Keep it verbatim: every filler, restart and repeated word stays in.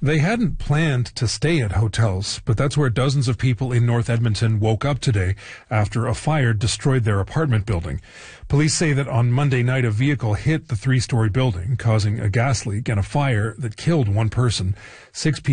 They hadn't planned to stay at hotels, but that's where dozens of people in North Edmonton woke up today after a fire destroyed their apartment building. Police say that on Monday night a vehicle hit the three-story building, causing a gas leak and a fire that killed one person. Six people